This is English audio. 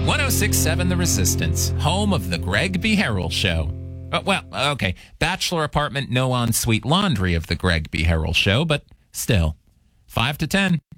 1067 The Resistance, home of the Greg B. Harrell Show. Okay, bachelor apartment, no ensuite laundry of the Greg B. Harrell Show, but still. 5 to 10.